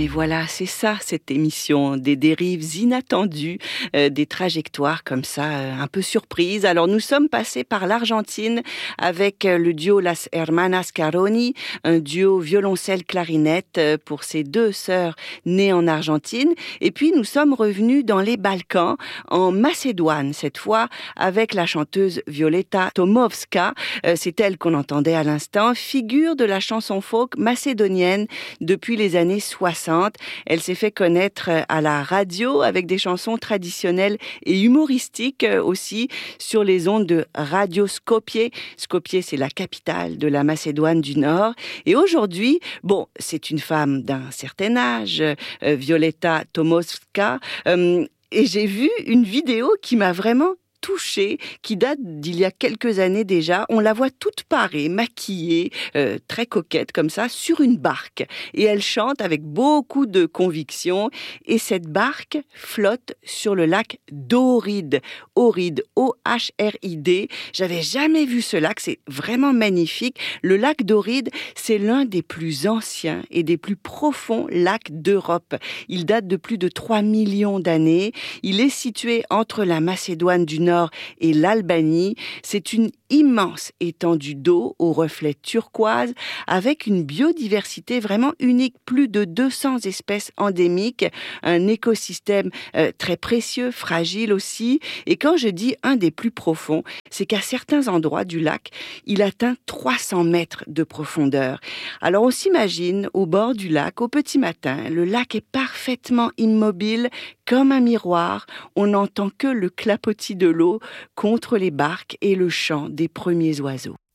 mais voilà, c'est ça, cette émission, des dérives inattendues, des trajectoires comme ça, un peu surprises. Alors, nous sommes passés par l'Argentine avec le duo Las Hermanas Caroni, un duo violoncelle-clarinette pour ces deux sœurs nées en Argentine. Et puis, nous sommes revenus dans les Balkans, en Macédoine, cette fois, avec la chanteuse Violeta Tomovska. C'est elle qu'on entendait à l'instant, figure de la chanson folk macédonienne depuis les années 60. Elle s'est fait connaître à la radio avec des chansons traditionnelles et humoristiques aussi sur les ondes de Radio Skopje. Skopje, c'est la capitale de la Macédoine du Nord. Et aujourd'hui, bon, c'est une femme d'un certain âge, Violeta Tomovska, et j'ai vu une vidéo qui m'a vraiment touchée, qui date d'il y a quelques années déjà. On la voit toute parée, maquillée, très coquette comme ça, sur une barque. Et elle chante avec beaucoup de conviction. Et cette barque flotte sur le lac d'Ohrid. Ohrid, O-H-R-I-D. J'avais jamais vu ce lac, c'est vraiment magnifique. Le lac d'Ohrid, c'est l'un des plus anciens et des plus profonds lacs d'Europe. Il date de plus de 3 millions d'années. Il est situé entre la Macédoine du Nord et l'Albanie. C'est une immense étendue d'eau aux reflets turquoise avec une biodiversité vraiment unique, plus de 200 espèces endémiques, un écosystème très précieux, fragile aussi. Et quand je dis un des plus profonds, c'est qu'à certains endroits du lac, il atteint 300 mètres de profondeur. Alors on s'imagine au bord du lac, au petit matin, le lac est parfaitement immobile, comme un miroir. On n'entend que le clapotis de l'eau contre les barques et le chant des premiers oiseaux.